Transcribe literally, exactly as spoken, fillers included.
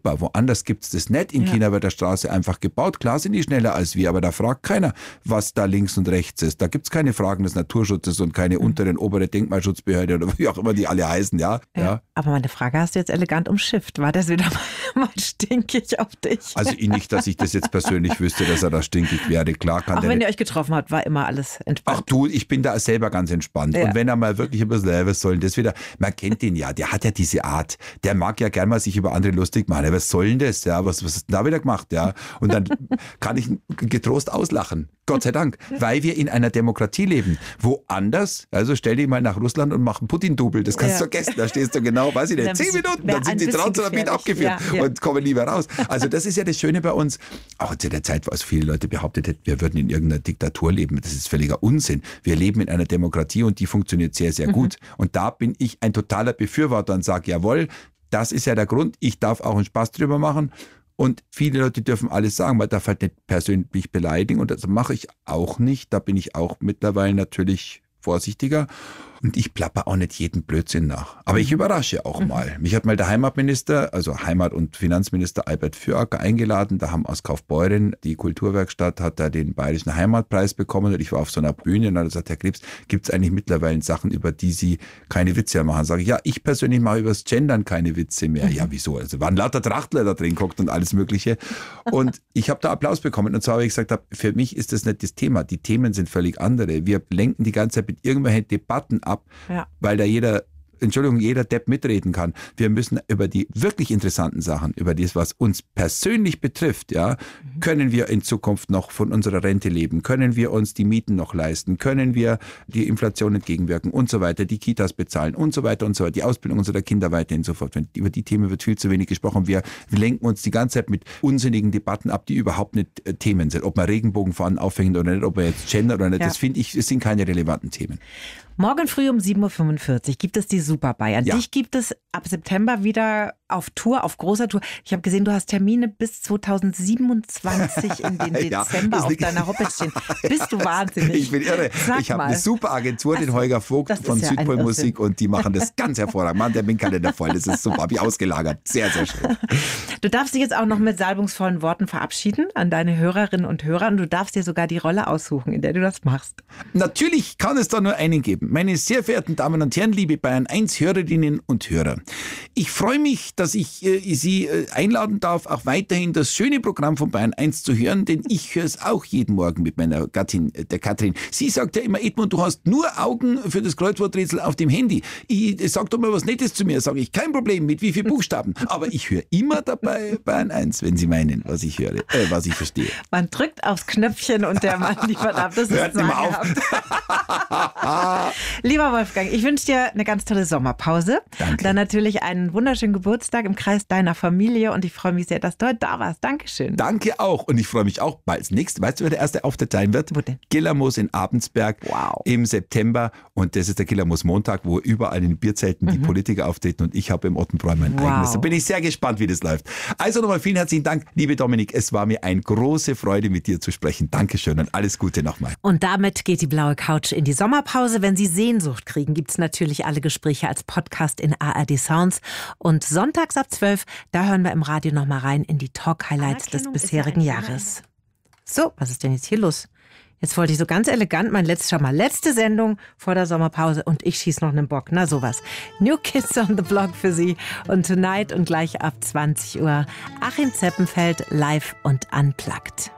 super. Woanders gibt es das nicht. In Ja. China wird der Straße einfach gebaut. Klar sind die schneller als wir, aber da fragt keiner, was da links und rechts ist. Da gibt es keine Fragen des Naturschutzes und keine mhm. unteren, obere Denkmalschutzbehörde oder wie auch immer die alle heißen. Ja? Ja. Ja. Aber meine Frage hast du jetzt elegant umschifft. War das wieder mal, mal stinkig auf dich? Also nicht, dass ich das jetzt persönlich wüsste, dass er da stinkig wäre. Klar kann Auch der wenn nicht. ihr euch getroffen habt, war immer alles entspannt. Ach du, ich bin da selber ganz entspannt. Ja. Und wenn er mal wirklich ein bisschen, äh, was soll denn das wieder? Man kennt den ja, der hat ja diese Art. Der mag ja gern mal sich über andere lustig machen. Ja, was soll denn das? Ja, was, was hast du da wieder gemacht? Ja, und dann kann ich ihn getrost auslachen. Gott sei Dank. Weil wir in einer Demokratie leben. Woanders, also stell dich mal nach Russland und mach einen Putin-Double. Das kannst Ja. du vergessen. Da stehst du genau, weiß ich nicht, zehn Minuten, dann sind sie Transtherapien abgeführt ja, ja. und kommen lieber raus. Also das ist ja das Schöne bei uns. Auch zu der Zeit, wo also viele Leute behauptet hätten, wir würden in irgendeiner Diktatur leben. Das ist völliger Unsinn. Wir leben in einer Demokratie und die funktioniert sehr, sehr gut. Mhm. Und da bin ich ein totaler Befürworter und sage, jawohl, das ist ja der Grund. Ich darf auch einen Spaß drüber machen. Und viele Leute dürfen alles sagen, man darf halt nicht persönlich beleidigen. Und das mache ich auch nicht. Da bin ich auch mittlerweile natürlich vorsichtiger. Und ich plapper auch nicht jeden Blödsinn nach. Aber ich überrasche auch mhm. mal. Mich hat mal der Heimatminister, also Heimat- und Finanzminister Albert Füracker eingeladen. Da haben aus Kaufbeuren, die Kulturwerkstatt, hat da den Bayerischen Heimatpreis bekommen. Und ich war auf so einer Bühne und dann hat er gesagt, Herr Krebs, gibt es eigentlich mittlerweile Sachen, über die Sie keine Witze mehr machen? Sage ich, ja, ich persönlich mache über das Gendern keine Witze mehr. Mhm. Ja, wieso? Also waren lauter Trachtler da drin guckt und alles Mögliche. Und ich habe da Applaus bekommen. Und zwar habe ich gesagt, für mich ist das nicht das Thema. Die Themen sind völlig andere. Wir lenken die ganze Zeit mit irgendwelchen Debatten ab, ja. weil da jeder, Entschuldigung, jeder Depp mitreden kann. Wir müssen über die wirklich interessanten Sachen, über das, was uns persönlich betrifft, ja, mhm. können wir in Zukunft noch von unserer Rente leben? Können wir uns die Mieten noch leisten? Können wir die Inflation entgegenwirken und so weiter, die Kitas bezahlen und so weiter und so weiter, die Ausbildung unserer Kinder weiterhin so fort. Über die Themen wird viel zu wenig gesprochen. Wir lenken uns die ganze Zeit mit unsinnigen Debatten ab, die überhaupt nicht äh, Themen sind. Ob man Regenbogenfahnen aufhängt oder nicht, ob man jetzt gender oder nicht, ja. das finde ich, es sind keine relevanten Themen. Morgen früh um sieben Uhr fünfundvierzig gibt es die Super Bayern. Ja. Dich gibt es ab September wieder auf Tour, auf großer Tour. Ich habe gesehen, du hast Termine bis zweitausendsiebenundzwanzig in den Dezember ja, auf deiner Homepage stehen. Bist du wahnsinnig? Ich bin irre. Sag ich habe eine super Agentur, den Holger Vogt von ja Südpol Musik, und die machen das ganz hervorragend. Mann, der Minkalender voll, das ist super. Habe ich ausgelagert. Sehr, sehr schön. Du darfst dich jetzt auch noch mit salbungsvollen Worten verabschieden an deine Hörerinnen und Hörer. Und du darfst dir sogar die Rolle aussuchen, in der du das machst. Natürlich kann es da nur einen geben. Meine sehr verehrten Damen und Herren, liebe Bayern eins Hörerinnen und Hörer. Ich freue mich, dass ich äh, Sie äh, einladen darf, auch weiterhin das schöne Programm von Bayern eins zu hören, denn ich höre es auch jeden Morgen mit meiner Gattin, äh, der Katrin. Sie sagt ja immer, Edmund, du hast nur Augen für das Kreuzworträtsel auf dem Handy. Ich, ich sag doch mal was Nettes zu mir, sage ich, kein Problem, mit wie vielen Buchstaben. Aber ich höre immer dabei Bayern eins, wenn Sie meinen, was ich höre, äh, was ich verstehe. Man drückt aufs Knöpfchen und der Mann liefert ab. Das hört ist immer auf. Lieber Wolfgang, ich wünsche dir eine ganz tolle Sommerpause. Danke. Dann natürlich einen wunderschönen Geburtstag im Kreis deiner Familie und ich freue mich sehr, dass du heute da warst. Dankeschön. Danke auch und ich freue mich auch bald. Als nächstes, weißt du, wer der erste Auftritt sein wird? Wo denn? Gillermoos in Abensberg wow. im September und das ist der Gillermoos Montag, wo überall in den Bierzelten die mhm. Politiker auftreten und ich habe im Ottenbräu mein wow. eigenes. Da bin ich sehr gespannt, wie das läuft. Also nochmal vielen herzlichen Dank, liebe Dominik. Es war mir eine große Freude, mit dir zu sprechen. Dankeschön und alles Gute nochmal. Und damit geht die blaue Couch in die Sommerpause. Wenn Sie Sehnsucht kriegen, gibt es natürlich alle Gespräche als Podcast in A R D Sounds. Und sonntags ab zwölf, da hören wir im Radio nochmal rein in die Talk-Highlights des bisherigen ja Jahres. So, was ist denn jetzt hier los? Jetzt wollte ich so ganz elegant mein letztes, schon mal letzte Sendung vor der Sommerpause und ich schieße noch einen Bock. Na sowas. New Kids on the Block für Sie und Tonight und gleich ab zwanzig Uhr Achim Zeppenfeld live und unplugged.